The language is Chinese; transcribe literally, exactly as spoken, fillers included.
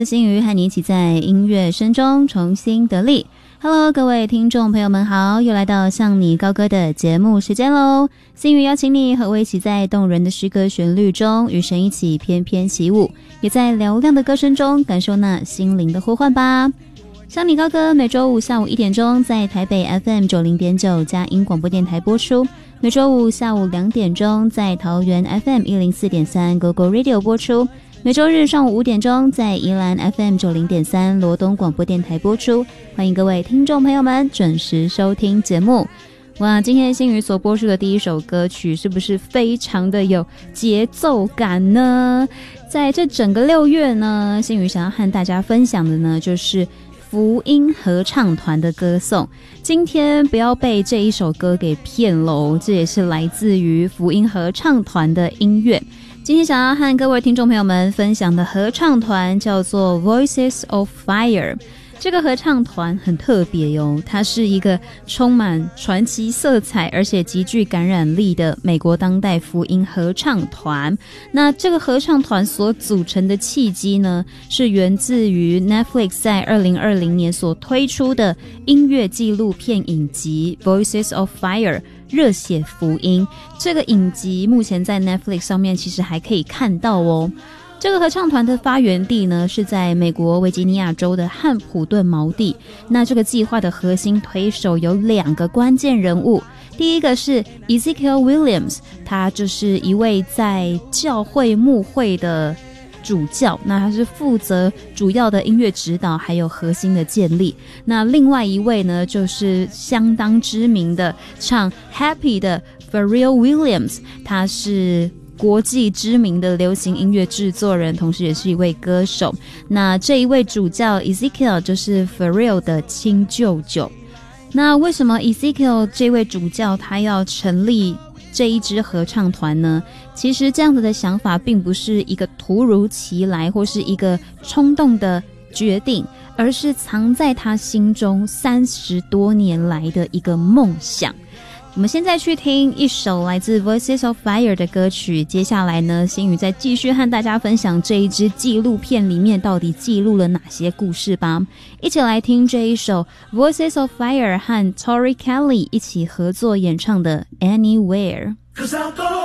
心瑜和你一起在音乐声中重新得力。Hello， 各位听众朋友们好，又来到向你高歌的节目时间喽。心瑜邀请你和我一起在动人的诗歌旋律中与神一起翩翩起舞，也在嘹亮的歌声中感受那心灵的呼唤吧。向你高歌每周五下午一点钟在台北 F M 九十点九 佳音广播电台播出，每周五下午两点钟在桃园 F M 一零四点三 Go Go Radio 播出，每周日上午五点钟在宜兰 F M 九十点三 罗东广播电台播出。欢迎各位听众朋友们准时收听节目。哇，今天心瑜所播出的第一首歌曲是不是非常的有节奏感呢？在这整个六月呢，心瑜想要和大家分享的呢，就是福音合唱团的歌颂。今天不要被这一首歌给骗喽，这也是来自于福音合唱团的音乐。今天想要和各位听众朋友们分享的合唱团叫做 Voices of Fire。 这个合唱团很特别哟，它是一个充满传奇色彩而且极具感染力的美国当代福音合唱团。那这个合唱团所组成的契机呢，是源自于 Netflix 在二零二零年所推出的音乐纪录片影集 Voices of Fire热血福音。这个影集目前在 Netflix 上面其实还可以看到哦。这个合唱团的发源地呢，是在美国维吉尼亚州的汉普顿锚地。那这个计划的核心推手有两个关键人物，第一个是 Ezekiel Williams， 他就是一位在教会牧会的主教，那他是负责主要的音乐指导还有核心的建立。那另外一位呢，就是相当知名的唱 Happy 的 Pharrell Williams， 他是国际知名的流行音乐制作人，同时也是一位歌手。那这一位主教 Ezekiel 就是 Pharrell 的亲舅舅。那为什么 Ezekiel 这位主教他要成立这一支合唱团呢？其实这样子的想法并不是一个突如其来或是一个冲动的决定，而是藏在他心中三十多年来的一个梦想。我们现在去听一首来自 Voices of Fire 的歌曲，接下来呢，心瑜再继续和大家分享这一支纪录片里面到底记录了哪些故事吧。一起来听这一首 Voices of Fire 和 Tori Kelly 一起合作演唱的 Anywhere。